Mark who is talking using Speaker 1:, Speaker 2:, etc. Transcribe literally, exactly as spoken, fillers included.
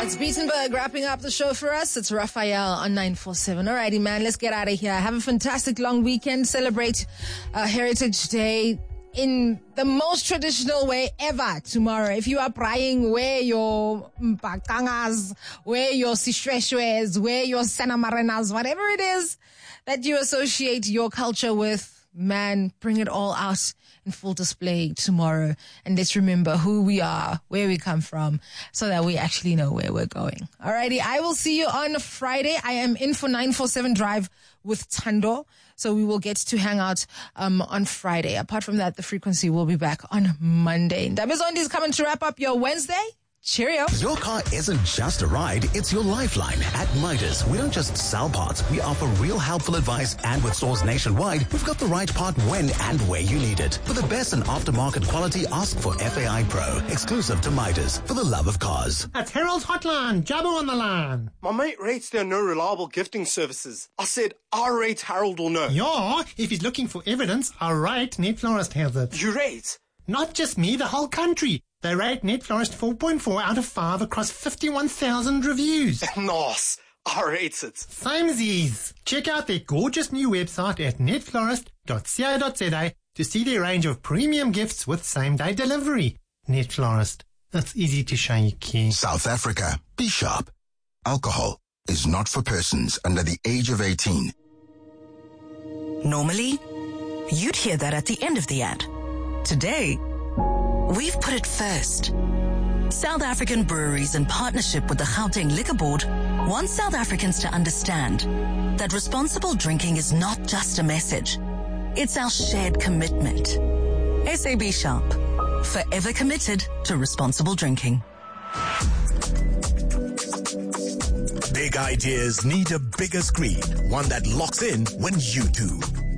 Speaker 1: It's Beatenberg wrapping up the show for us. It's Raphael on nine four seven. Alrighty, man, let's get out of here. Have a fantastic long weekend. Celebrate uh, Heritage Day in the most traditional way ever tomorrow. If you are praying, wear your mpakangas, wear your sishweshwes, wear your sanamarenas, whatever it is that you associate your culture with. Man, bring it all out in full display tomorrow. And let's remember who we are, where we come from, so that we actually know where we're going. Alrighty, I will see you on Friday. I am in for nine four seven Drive with Tando. So we will get to hang out um, on Friday. Apart from that, the frequency will be back on Monday. Dabizondi is coming to wrap up your Wednesday. Cheerio.
Speaker 2: Your car isn't just a ride, it's your lifeline. At Midas, we don't just sell parts, we offer real helpful advice, and with stores nationwide, we've got the right part when and where you need it. For the best in aftermarket quality, ask for F A I Pro, exclusive to Midas, for the love of cars.
Speaker 3: At Harold's Hotline, Jabbo on the line.
Speaker 4: My mate rates there are no reliable gifting services. I said, I rate Harold will know.
Speaker 3: Yeah, if he's looking for evidence, I rate Net Florist has it.
Speaker 4: You rate?
Speaker 3: Not just me, the whole country. They rate Net Florist four point four out of five across fifty-one thousand reviews.
Speaker 4: Nice. I rate it.
Speaker 3: Samesies. Check out their gorgeous new website at net florist dot co dot za to see their range of premium gifts with same-day delivery. Net Florist. It's easy to show you care.
Speaker 5: South Africa. Be sharp. Alcohol is not for persons under the age of eighteen.
Speaker 6: Normally, you'd hear that at the end of the ad. Today, we've put it first. South African breweries, in partnership with the Gauteng Liquor Board, want South Africans to understand that responsible drinking is not just a message. It's our shared commitment. S A B Sharp, forever committed to responsible drinking.
Speaker 2: Big ideas need a bigger screen, one that locks in when you do.